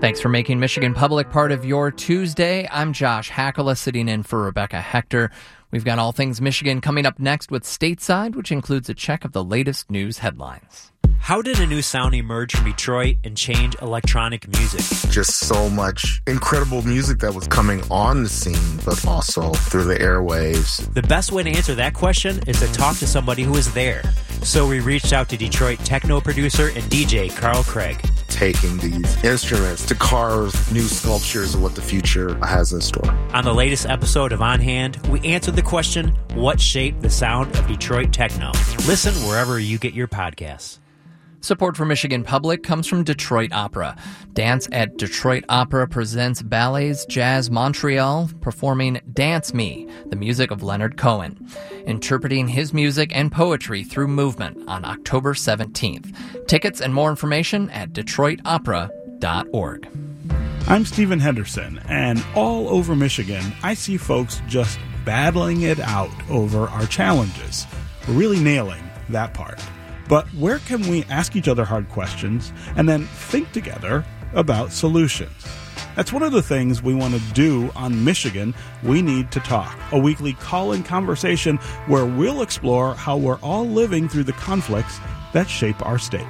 Thanks for making Michigan Public part of your Tuesday. I'm Josh Hackala, sitting in for Rebecca Hector. We've got all things Michigan coming up next with Stateside, which includes a check of the latest news headlines. How did a new sound emerge from Detroit and change electronic music? Just so much incredible music that was coming on the scene, but also through the airwaves. The best way to answer that question is to talk to somebody who was there. So we reached out to Detroit techno producer and DJ Carl Craig. Taking these instruments to carve new sculptures of what the future has in store. On the latest episode of On Hand, we answered the question, what shaped the sound of Detroit techno? Listen wherever you get your podcasts. Support for Michigan Public comes from Detroit Opera. Dance at Detroit Opera presents Ballets Jazz Montreal performing Dance Me, the music of Leonard Cohen, interpreting his music and poetry through movement on October 17th. Tickets and more information at DetroitOpera.org. I'm Stephen Henderson, and all over Michigan, I see folks just battling it out over our challenges. We're really nailing that part. But where can we ask each other hard questions and then think together about solutions? That's one of the things we want to do on Michigan We Need to Talk, a weekly call-in conversation where we'll explore how we're all living through the conflicts that shape our state.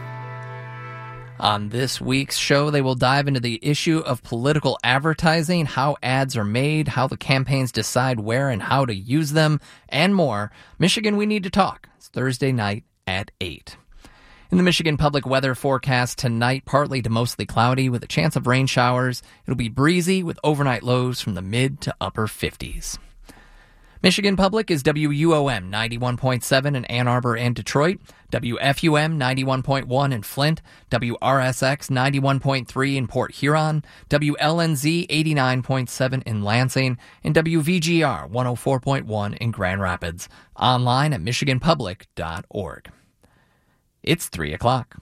On this week's show, they will dive into the issue of political advertising, how ads are made, how the campaigns decide where and how to use them, and more. Michigan We Need to Talk. It's Thursday night at 8. In the Michigan Public weather forecast tonight, partly to mostly cloudy with a chance of rain showers. It'll be breezy with overnight lows from the mid to upper 50s. Michigan Public is WUOM 91.7 in Ann Arbor and Detroit, WFUM 91.1 in Flint, WRSX 91.3 in Port Huron, WLNZ 89.7 in Lansing, and WVGR 104.1 in Grand Rapids. Online at michiganpublic.org. It's 3 o'clock.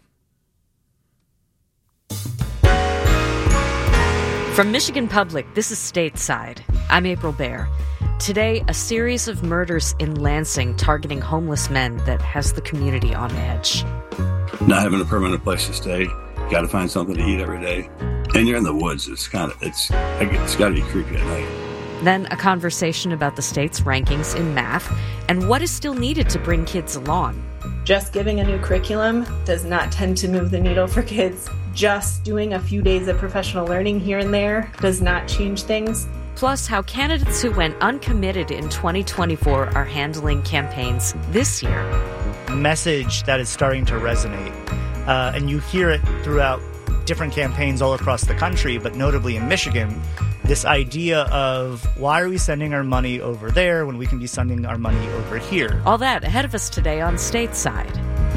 From Michigan Public, this is Stateside. I'm April Baer. Today, a series of murders in Lansing targeting homeless men that has the community on edge. Not having a permanent place to stay, got to find something to eat every day. And you're in the woods. It's got to be creepy at night. Then a conversation about the state's rankings in math and what is still needed to bring kids along. Just giving a new curriculum does not tend to move the needle for kids. Just doing a few days of professional learning here and there does not change things. Plus, how candidates who went uncommitted in 2024 are handling campaigns this year. A message that is starting to resonate, and you hear it throughout different campaigns all across the country, but notably in Michigan, this idea of why are we sending our money over there when we can be sending our money over here? All that ahead of us today on Stateside.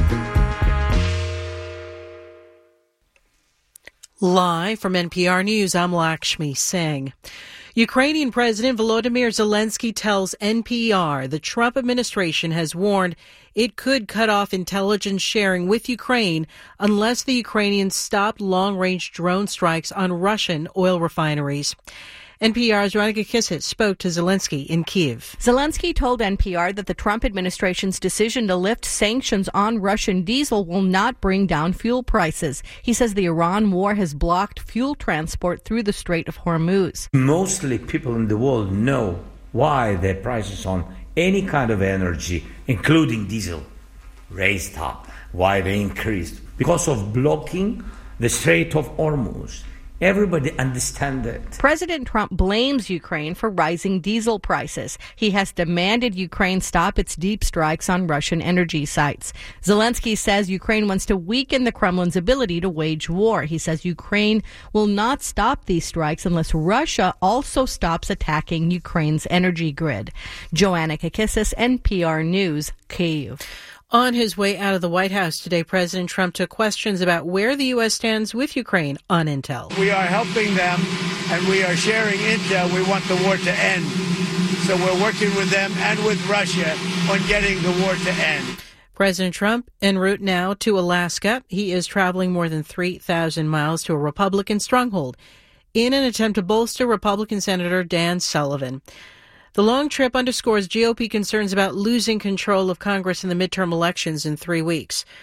Live from NPR News, I'm Lakshmi Singh. Ukrainian President Volodymyr Zelensky tells NPR the Trump administration has warned it could cut off intelligence sharing with Ukraine unless the Ukrainians stopped long-range drone strikes on Russian oil refineries. NPR's Veronica Kisset spoke to Zelensky in Kyiv. Zelensky told NPR that the Trump administration's decision to lift sanctions on Russian diesel will not bring down fuel prices. He says the Iran war has blocked fuel transport through the Strait of Hormuz. Mostly people in the world know why the prices on any kind of energy, including diesel, raised up, why they increased. Because of blocking the Strait of Hormuz. Everybody understands it. President Trump blames Ukraine for rising diesel prices. He has demanded Ukraine stop its deep strikes on Russian energy sites. Zelensky says Ukraine wants to weaken the Kremlin's ability to wage war. He says Ukraine will not stop these strikes unless Russia also stops attacking Ukraine's energy grid. Joanna Kakissis, NPR News, Kyiv. On his way out of the White House today, President Trump took questions about where the U.S. stands with Ukraine on intel. We are helping them, and we are sharing intel. We want the war to end. So we're working with them and with Russia on getting the war to end. President Trump en route now to Alaska. He is traveling more than 3,000 miles to a Republican stronghold in an attempt to bolster Republican Senator Dan Sullivan. The long trip underscores GOP concerns about losing control of Congress in the midterm elections in 3 weeks.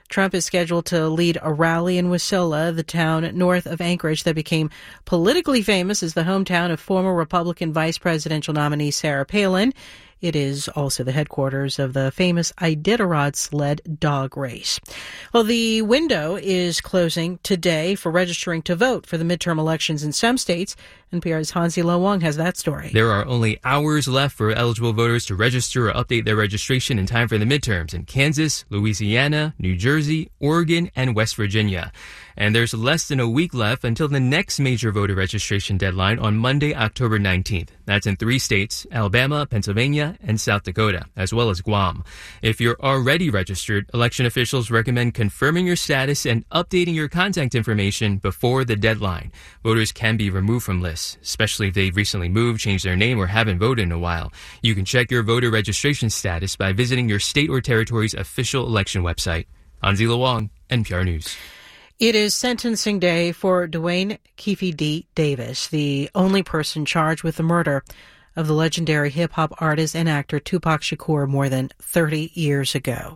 Trump is scheduled to lead a rally in Wasilla, the town north of Anchorage that became politically famous as the hometown of former Republican vice presidential nominee Sarah Palin. It is also the headquarters of the famous Iditarod-led dog race. Well, the window is closing today for registering to vote for the midterm elections in some states. NPR's Hansi Lo Wang has that story. There are only hours left for eligible voters to register or update their registration in time for the midterms in Kansas, Louisiana, New Jersey, Oregon, and West Virginia. And there's less than a week left until the next major voter registration deadline on Monday, October 19th. That's in 3 states, Alabama, Pennsylvania, and South Dakota, as well as Guam. If you're already registered, election officials recommend confirming your status and updating your contact information before the deadline. Voters can be removed from lists, especially if they've recently moved, changed their name, or haven't voted in a while. You can check your voter registration status by visiting your state or territory's official election website. Hansi Lo Wang, NPR News. It is sentencing day for Duane Keffe D. Davis, the only person charged with the murder of the legendary hip-hop artist and actor Tupac Shakur more than 30 years ago.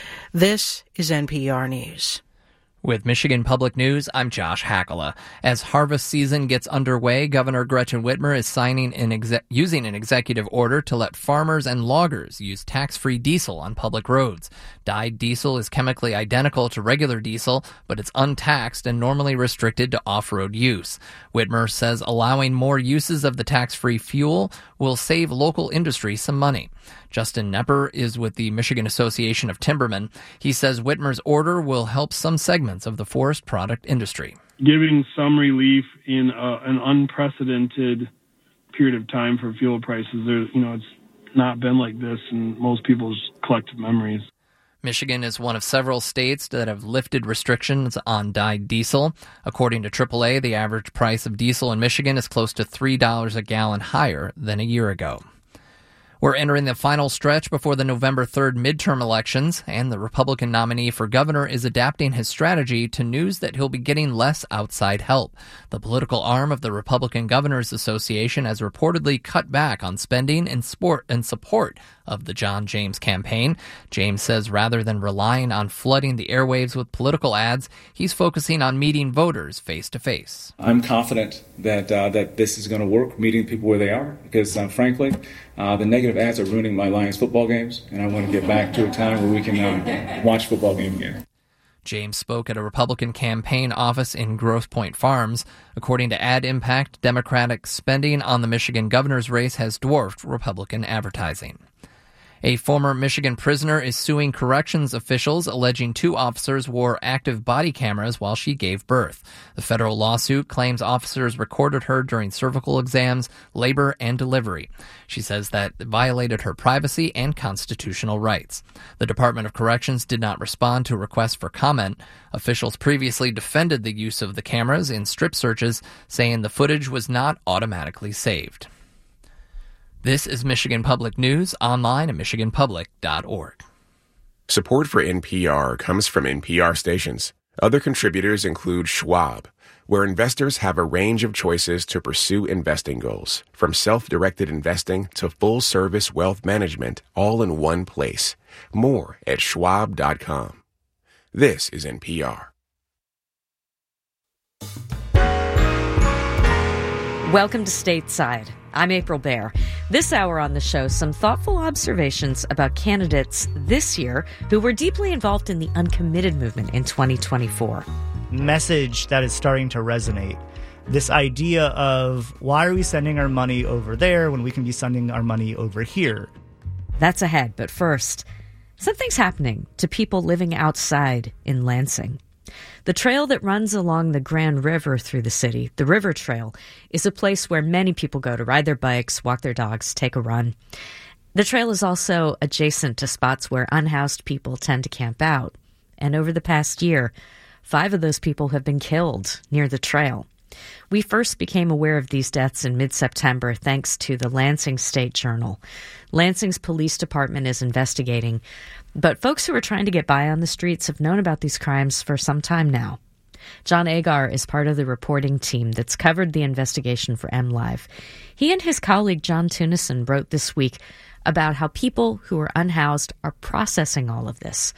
This is NPR News. With Michigan Public News, I'm Josh Hakala. As harvest season gets underway, Governor Gretchen Whitmer is using an executive order to let farmers and loggers use tax-free diesel on public roads. Dyed diesel is chemically identical to regular diesel, but it's untaxed and normally restricted to off-road use. Whitmer says allowing more uses of the tax-free fuel will save local industry some money. Justin Knepper is with the Michigan Association of Timbermen. He says Whitmer's order will help some segments of the forest product industry. Giving some relief in an unprecedented period of time for fuel prices. It's not been like this in most people's collective memories. Michigan is one of several states that have lifted restrictions on dyed diesel. According to AAA, the average price of diesel in Michigan is close to $3 a gallon higher than a year ago. We're entering the final stretch before the November 3rd midterm elections, and the Republican nominee for governor is adapting his strategy to news that he'll be getting less outside help. The political arm of the Republican Governors Association has reportedly cut back on spending in support of the John James campaign. James says rather than relying on flooding the airwaves with political ads, he's focusing on meeting voters face to face. I'm confident that this is going to work, meeting people where they are, because frankly, the negative ads are ruining my Lions football games, and I want to get back to a time where we can watch football game again. James spoke at a Republican campaign office in Grosse Pointe Farms. According to Ad Impact, Democratic spending on the Michigan governor's race has dwarfed Republican advertising. A former Michigan prisoner is suing corrections officials alleging 2 officers wore active body cameras while she gave birth. The federal lawsuit claims officers recorded her during cervical exams, labor, and delivery. She says that violated her privacy and constitutional rights. The Department of Corrections did not respond to requests for comment. Officials previously defended the use of the cameras in strip searches, saying the footage was not automatically saved. This is Michigan Public News, online at michiganpublic.org. Support for NPR comes from NPR stations. Other contributors include Schwab, where investors have a range of choices to pursue investing goals, from self-directed investing to full-service wealth management, all in one place. More at schwab.com. This is NPR. Welcome to Stateside. I'm April Baer. This hour on the show, some thoughtful observations about candidates this year who were deeply involved in the uncommitted movement in 2024. Message that is starting to resonate. This idea of why are we sending our money over there when we can be sending our money over here? That's ahead, but first, something's happening to people living outside in Lansing. The trail that runs along the Grand River through the city, the River Trail, is a place where many people go to ride their bikes, walk their dogs, take a run. The trail is also adjacent to spots where unhoused people tend to camp out. And over the past year, 5 of those people have been killed near the trail. We first became aware of these deaths in mid-September thanks to the Lansing State Journal. Lansing's police department is investigating, but folks who are trying to get by on the streets have known about these crimes for some time now. John Agar is part of the reporting team that's covered the investigation for MLive. He and his colleague John Tunison wrote this week about how people who are unhoused are processing all of this.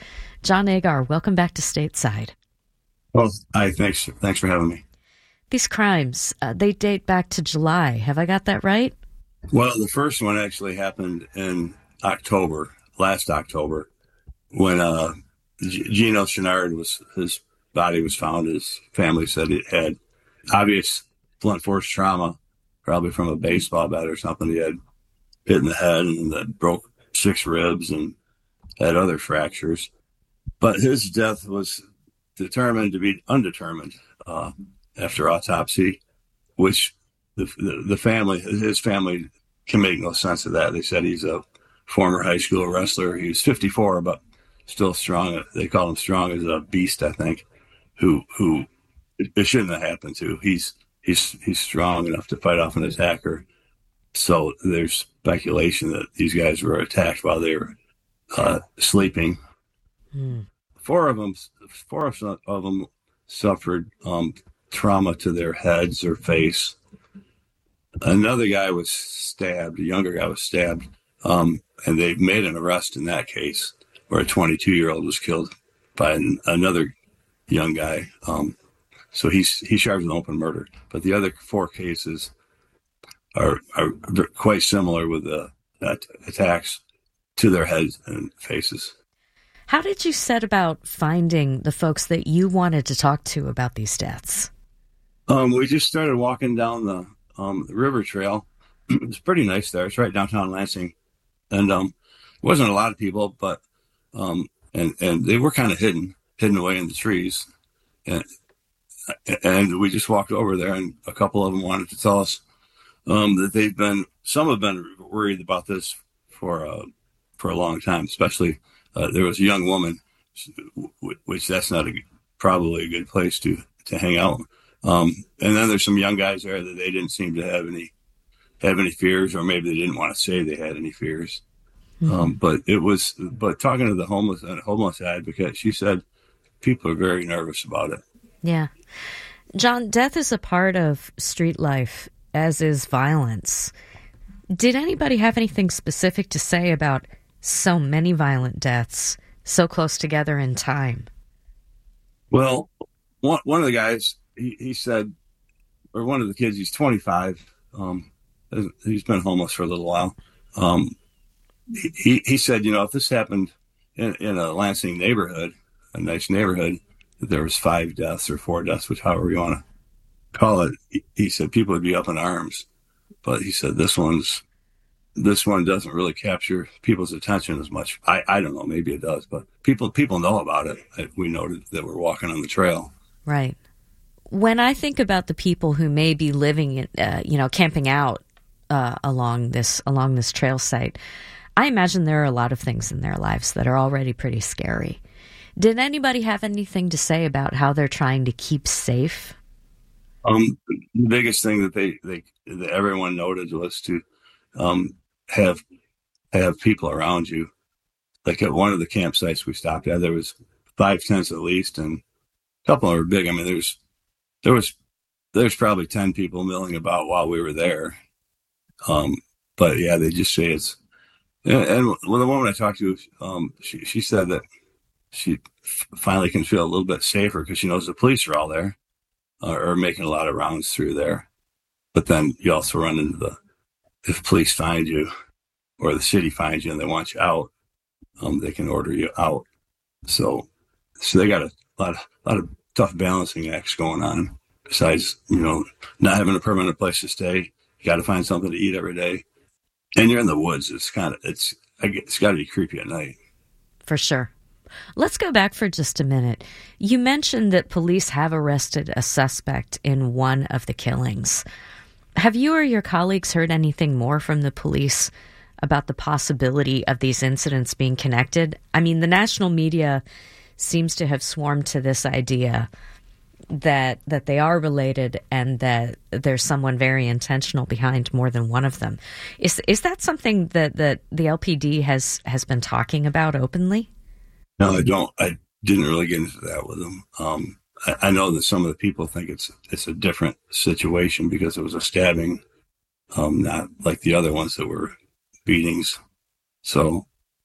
John Agar, welcome back to Stateside. Well, thanks for having me. These crimes, they date back to July. Have I got that right? Well, the first one actually happened in last October, when Gino Chouinard his body was found. His family said it had obvious blunt force trauma, probably from a baseball bat or something. He had hit in the head and that broke 6 ribs and had other fractures. But his death was determined to be undetermined after autopsy, which the family, his family, can make no sense of that. They said he's a former high school wrestler. He was 54, but still strong. They call him strong as a beast, I think, who it shouldn't have happened to. He's strong enough to fight off an attacker. So there's speculation that these guys were attacked while they were sleeping. Four of them suffered trauma to their heads or face. Another guy was stabbed. A younger guy was stabbed, and they made an arrest in that case, where a 22-year-old was killed by another young guy. So he's charged with open murder. But the other 4 cases are quite similar with the attacks to their heads and faces. How did you set about finding the folks that you wanted to talk to about these deaths? We just started walking down the river trail. It's pretty nice there. It's right downtown Lansing. And wasn't a lot of people, but and they were kind of hidden away in the trees. And we just walked over there, and a couple of them wanted to tell us that some have been worried about this for a long time, especially there was a young woman, which that's not probably a good place to hang out. And then there's some young guys there that they didn't seem to have any fears, or maybe they didn't want to say they had any fears. But talking to the homeless advocate, she said people are very nervous about it. Yeah. John, death is a part of street life, as is violence. Did anybody have anything specific to say about so many violent deaths so close together in time? Well, one of the guys, he said, or one of the kids, he's 25. He's been homeless for a little while. He said, if this happened in a Lansing neighborhood, a nice neighborhood, there was 5 deaths or 4 deaths, which however you want to call it, he said people would be up in arms. But he said this one doesn't really capture people's attention as much. I don't know, maybe it does, but people know about it. We noted that we're walking on the trail. Right. When I think about the people who may be living, camping out along this trail site, I imagine there are a lot of things in their lives that are already pretty scary. Did anybody have anything to say about how they're trying to keep safe? The biggest thing that that everyone noted was to have people around you. Like at one of the campsites we stopped at, there was 5 tents at least, and a couple of them were big. I mean, there's probably 10 people milling about while we were there. But yeah, they just say it's. And the woman I talked to, she said that she finally can feel a little bit safer because she knows the police are all there, are making a lot of rounds through there. But then you also run into if police find you or the city finds you and they want you out, they can order you out. So they got a lot of tough balancing acts going on. Besides, not having a permanent place to stay, you got to find something to eat every day, and you're in the woods. It's got to be creepy at night. For sure. Let's go back for just a minute. You mentioned that police have arrested a suspect in one of the killings. Have you or your colleagues heard anything more from the police about the possibility of these incidents being connected? I mean, the national media seems to have swarmed to this idea that they are related and that there's someone very intentional behind more than one of them. Is that something that the LPD has been talking about openly? No, I don't. I didn't really get into that with them. I know that some of the people think it's a different situation because it was a stabbing, not like the other ones that were beatings. So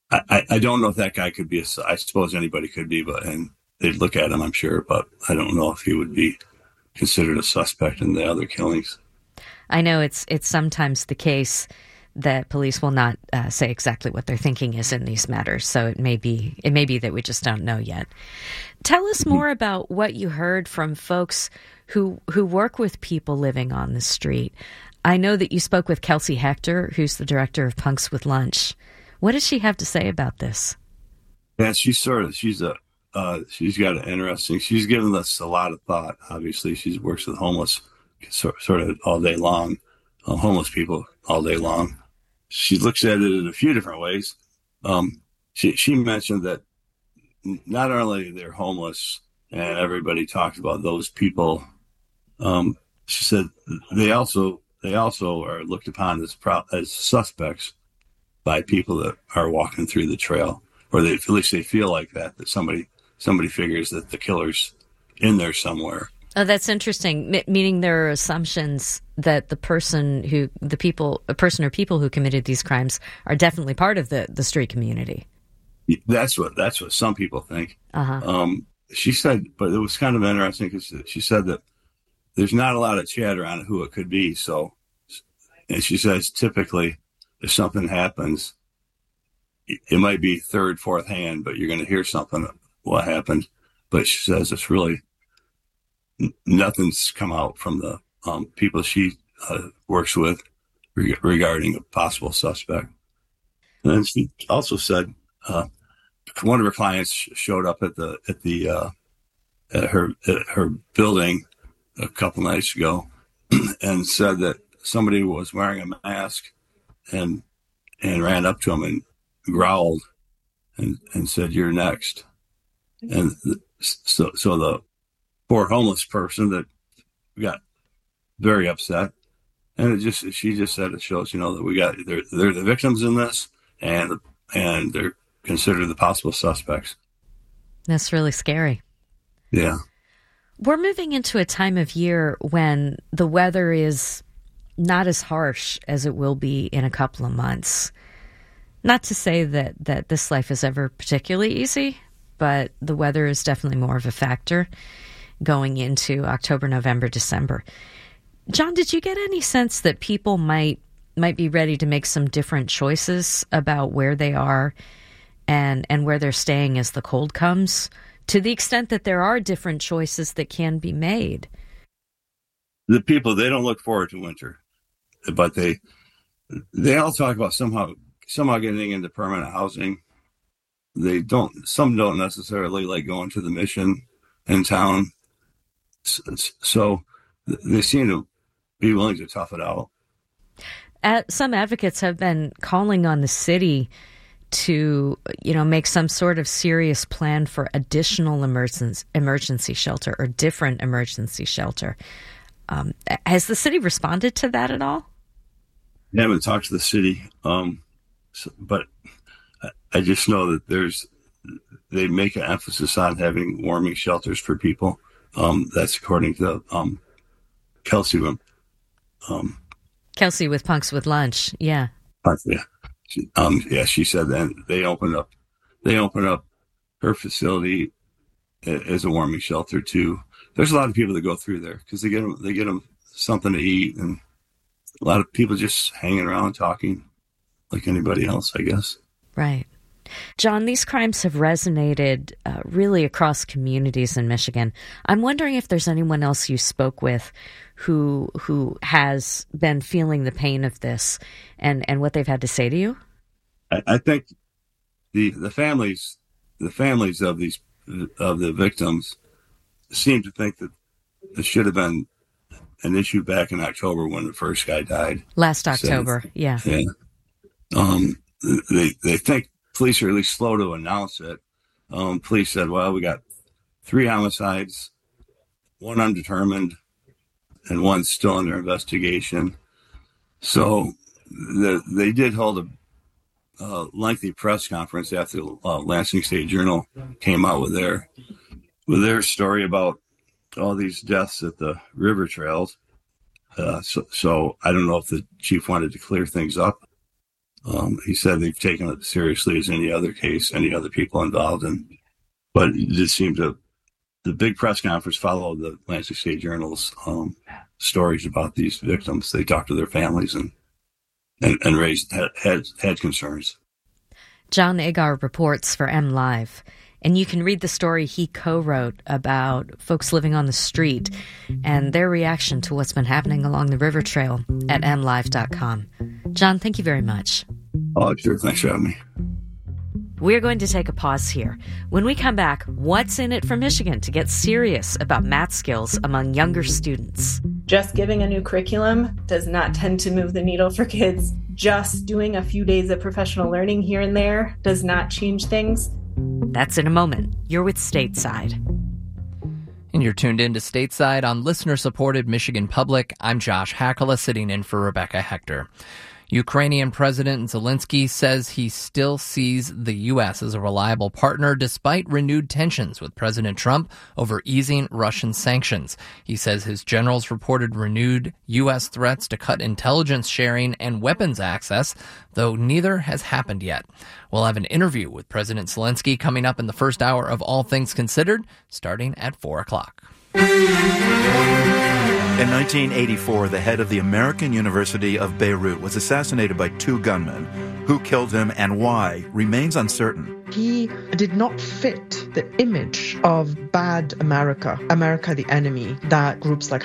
I don't know if that guy could be I suppose anybody could be, and they'd look at him, I'm sure, but I don't know if he would be considered a suspect in the other killings. I know it's sometimes the case that police will not say exactly what their thinking is in these matters, so it may be that we just don't know yet. Tell us more about what you heard from folks who work with people living on the street. I know that you spoke with Kelsey Hector, who's the director of Punks with Lunch. What does she have to say about this? Yeah, she's got an interesting. She's given us a lot of thought. Obviously, she works with homeless sort of all day long, homeless people all day long. She looks at it in a few different ways. She mentioned that not only they're homeless, and everybody talks about those people. She said they also are looked upon as suspects by people that are walking through the trail, or at least they feel like that somebody figures that the killer's in there somewhere. Oh, that's interesting. Meaning there are assumptions that a person or people who committed these crimes are definitely part of the street community. That's what some people think. Uh-huh. She said, but it was kind of interesting because she said that there's not a lot of chatter on who it could be. So, and she says typically if something happens, it might be third, fourth hand, but you're going to hear something what happened. But she says it's really nothing's come out from the people she works with regarding a possible suspect. And she also said one of her clients showed up at her building a couple nights ago and said that somebody was wearing a mask and ran up to him and growled and said, "You're next." And so the poor homeless person that got very upset, and she just said it shows, that they're the victims in this, and they're considered the possible suspects. That's really scary. Yeah. We're moving into a time of year when the weather is not as harsh as it will be in a couple of months. Not to say that this life is ever particularly easy, but the weather is definitely more of a factor going into October, November, December. John, did you get any sense that people might be ready to make some different choices about where they are and where they're staying as the cold comes, to the extent that there are different choices that can be made? The people, they don't look forward to winter, but they all talk about somehow getting into permanent housing. Some don't necessarily like going to the mission in town. So they seem to be willing to tough it out. Some advocates have been calling on the city to, make some sort of serious plan for additional emergency shelter or different emergency shelter. Has the city responded to that at all? I haven't talked to the city, but I just know that they make an emphasis on having warming shelters for people. That's according to Kelsey. Kelsey with Punks with Lunch, yeah. Yeah. She said that they opened up her facility as a warming shelter too. There's a lot of people that go through there because they get them something to eat, and a lot of people just hanging around talking like anybody else, I guess. Right. John, these crimes have resonated really across communities in Michigan. I'm wondering if there's anyone else you spoke with who has been feeling the pain of this and what they've had to say to you. I think the families of the victims seem to think that it should have been an issue back in October when the first guy died. Last October, yeah. They think police are at least slow to announce it. Police said, well, we got 3 homicides, 1 undetermined, and 1 still under investigation. So they did hold a lengthy press conference after the Lansing State Journal came out with their story about all these deaths at the river trails. So I don't know if the chief wanted to clear things up. He said they've taken it seriously as any other case, any other people involved. But it did seem to, the big press conference followed the Lansing State Journal's stories about these victims. They talked to their families and raised had concerns. John Agar reports for MLive, and you can read the story he co-wrote about folks living on the street and their reaction to what's been happening along the river trail at mlive.com. John, thank you very much. Oh, sure. Thanks for having me. We're going to take a pause here. When we come back, what's in it for Michigan to get serious about math skills among younger students? Just giving a new curriculum does not tend to move the needle for kids. Just doing a few days of professional learning here and there does not change things. That's in a moment. You're with Stateside. And you're tuned in to Stateside on listener-supported Michigan Public. I'm Josh Hakala, sitting in for Rebecca Hector. Ukrainian President Zelensky says he still sees the U.S. as a reliable partner despite renewed tensions with President Trump over easing Russian sanctions. He says his generals reported renewed U.S. threats to cut intelligence sharing and weapons access, though neither has happened yet. We'll have an interview with President Zelensky coming up in the first hour of All Things Considered, starting at 4 o'clock. In 1984, the head of the American University of Beirut was assassinated by two gunmen. Who killed him and why remains uncertain. He did not fit the image of bad America the enemy, that groups like